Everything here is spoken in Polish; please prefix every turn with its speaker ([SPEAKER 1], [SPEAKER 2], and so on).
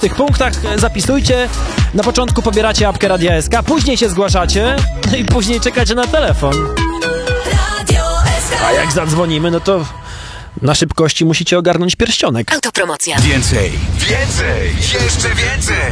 [SPEAKER 1] tych punktach zapisujcie. Na początku pobieracie apkę Radia SK, później się zgłaszacie i później czekacie na telefon. A jak zadzwonimy, no to na szybkości musicie ogarnąć pierścionek.
[SPEAKER 2] Autopromocja.
[SPEAKER 3] Więcej, jeszcze więcej!